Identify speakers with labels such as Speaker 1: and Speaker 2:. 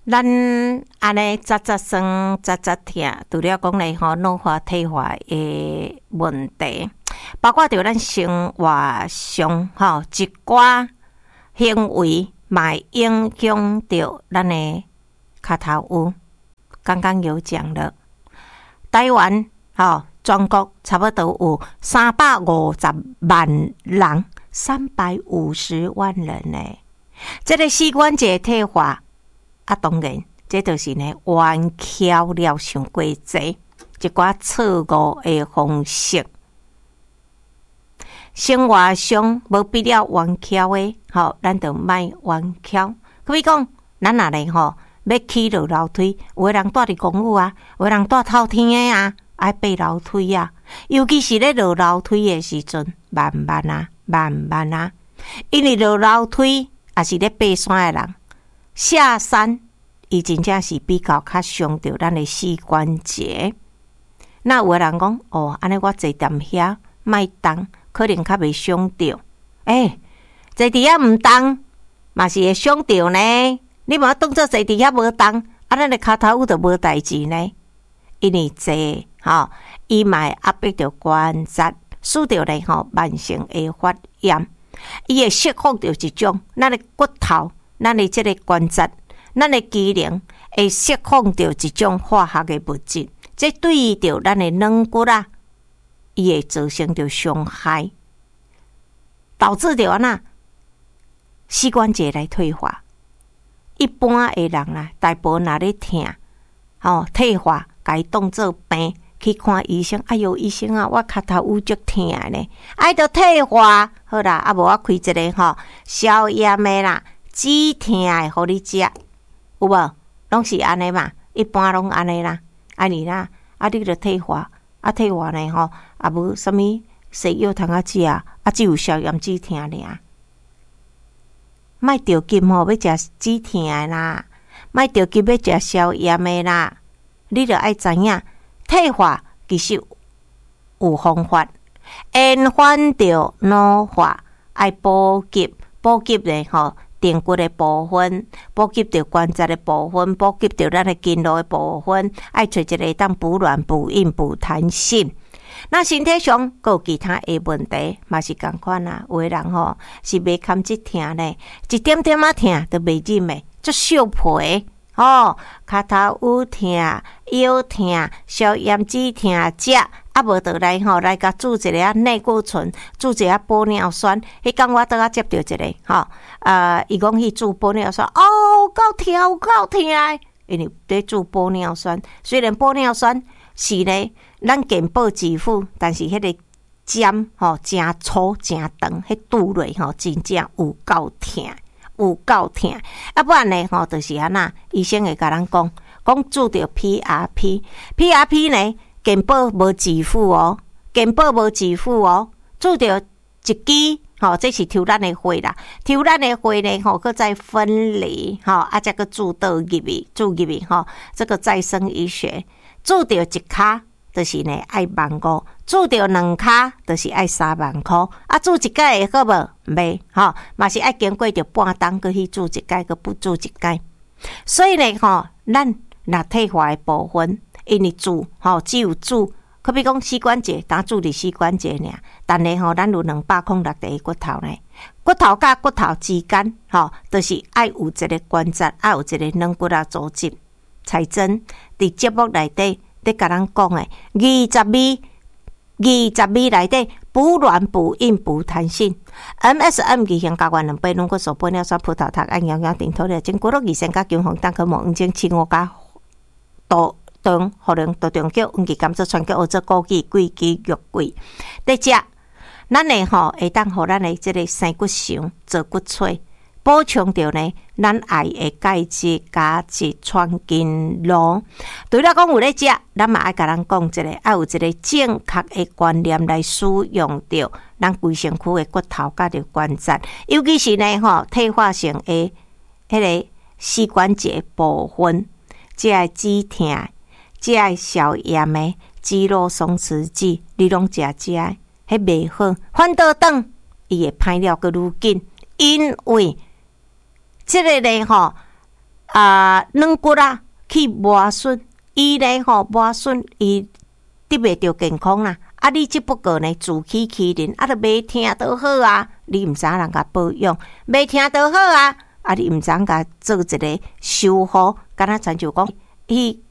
Speaker 1: 咱安尼扎扎酸、扎扎痛，除了讲咧脑化、退化的问题，包括着咱生活上一寡行为，嘛影响着咱的脚头有。刚刚有讲了，台湾全国差不多有350万人，350万人呢。这个膝关节退化当然，这就是呢弯翘了伤过济，一寡错误的方式。生活上无必要弯翘的，咱就莫弯翘。可以讲，咱若咧要起落楼梯，有的人住伫公寓啊，有的人住透天的啊，爱爬楼梯啊。尤其是咧落楼梯的时阵，慢慢啊，因为落楼梯也是咧爬山的人。下山，伊真正是比较伤到咱的膝关节。那有的人讲，安尼我坐踮遐，莫动，可能较袂伤到。坐伫遐毋动，嘛是会伤到呢。你嘛当作坐伫遐无动，咱的脚头就无代志呢。因为坐，伊嘛会压迫着关节，使着咧慢性的发炎，伊会释放着一种咱的骨头。咱的这个关节，咱的机能会释放着一种化学的物质，这对于着咱的软骨啊，伊会造成着伤害，导致着膝关节来退化。一般的人啦，大部分若咧痛，退化，甲伊当做病去看医生。哎哟，医生啊，我脚头有足痛呢，着退化，好啦，无我开一个消炎的啦。止痛的，互你食，有无？拢是安尼嘛，一般拢安尼啦。安尼啦，你着退化，退化呢也无啥物西药通食，只有消炎止痛尔。莫着急要食止痛的啦，莫着急要食消炎的啦。你着爱知影，退化其实有方法，延缓着老化，爱补给呢定骨的部分，补给着关节的部分，补给着咱的筋络的部分，爱找一个当补软、补硬、补弹性。那身体上还有其他的问题，嘛是同款啊。有的人是袂堪即痛呢，一点点啊痛都袂忍的，足受皮脚头有痛、腰痛、消炎止痛食。无倒来来甲煮一个内固醇，煮一个玻尿酸。迄天我倒接到一个伊讲去煮玻尿酸，有够痛的。因为在煮玻尿酸，虽然玻尿酸是呢咱健保支付，但是迄个针真粗真长，迄拄落真正有够痛。不然呢就是医生会甲咱讲煮着 PRP 呢。健保无支付做着一支这是抽咱的血啦，抽咱的血呢搁再分离再搁注倒入去，这个再生医学，做着一卡就是呢爱15000，做着2卡就是爱3万块，做一届会好无？袂嘛是爱经过着半冬搁去做一届，搁不做一届。所以呢咱若退化的部分。因为煮只有煮，可比讲膝关节，当煮伫膝关节尔。但是咱有206个骨头呢，骨头甲骨头之间，就是爱有一个关节，爱有一个软骨啊组织。彩珍伫节目内底咧甲咱讲的20米内底补软、补硬、补弹性。MSM 二型甲原2倍软骨素玻尿酸葡萄糖按营养定土的经过了2升加姜黄蛋壳膜黄精7-5加多。等可能多中脚黄芪甘蔗川脚或者枸杞桂枝玉桂在食，咱呢会当互咱的这个生骨肠做骨髓，补充着呢咱爱的钙质、钾质、川筋络。除了讲有咧食，咱嘛爱甲咱讲一个，爱有一个正确的观念来使用着咱规身躯的骨头甲着关节，尤其是呢退化性的迄个膝关节部分，即个止痛。即个消炎的肌肉松弛剂，你拢食，迄袂好，反倒转伊会歹了个愈紧，因为即个呢软骨啊去磨损，伊咧磨损伊得袂着健康啦。你只不过呢自欺欺人，就袂听就好啊，你毋知影人甲保养，袂听就好啊，你毋知影甲做一个修护，敢若亲像讲，